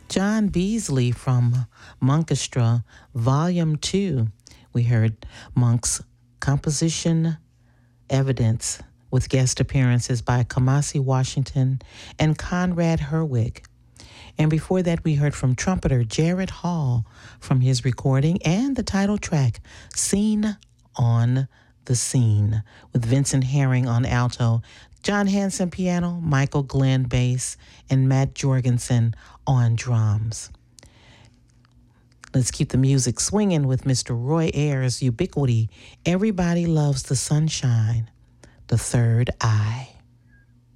John Beasley from Monkestra, Volume 2. We heard Monk's composition Evidence with guest appearances by Kamasi Washington and Conrad Herwig. And before that, we heard from trumpeter Jared Hall from his recording and the title track, Scene on the Scene, with Vincent Herring on alto, John Hanson piano, Michael Glenn bass, and Matt Jorgensen on drums. Let's keep the music swinging with Mr. Roy Ayers' Ubiquity, Everybody Loves the Sunshine, The Third Eye.